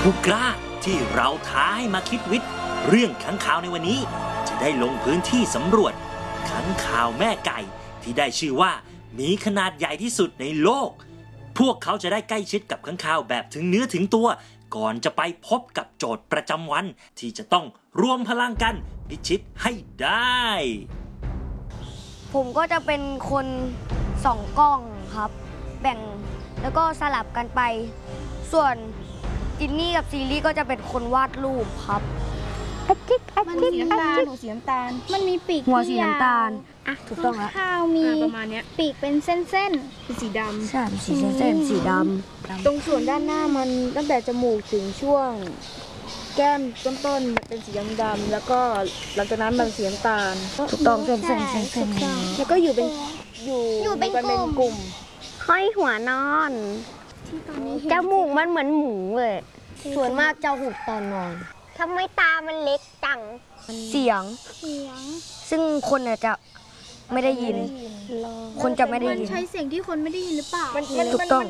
ผู้กล้าที่เราท้าให้มาคิดวิทย์เรื่องค้างคาวในวันนี้จะได้ลงพื้นที่สำรวจค้างคาวแม่ไก่ที่ได้ชื่อว่ามีขนาดใหญ่ที่สุดในโลกพวกเขาจะได้ใกล้ชิดกับค้างคาวแบบถึงเนื้อถึงตัวก่อนจะไปพบกับโจทย์ประจำวันที่จะต้องรวมพลังกันพิชิตให้ได้ผมก็จะเป็นคนส่องกล้องครับแบ่งแล้วก็สลับกันไปส่วนจินนี่กับซีรีส์ก็จะเป็นคนวาดรูปครับมันสีน้ำตาลหัวสีน้ำตาลมันมีปีกหัวสีน้ำตาลถูกต้องแล้วข้าวมีประมาณนี้ปีกเป็นเส้นเป็นสีดำใช่สีเส้นสีดำตรงส่วนด้านหน้ามันตั้งแต่จมูกถึงช่วงแก้มต้นมันเป็นสีดำแล้วก็หลังจากนั้นมันสีน้ำตาลถูกต้องเส้นแล้วก็อยู่เป็นกลุ่มห้อยหัวนอนจมูกมันเหมือนหมูเลยส่วนมากจะหุบตอนนอนทำไมตามันเล็กจังเสียงซึ่งคนจะไม่ได้ยินคนจะไม่ได้ยินมันใช้เสียงที่คนไม่ได้ยินหรือเปล่าถูกต้อง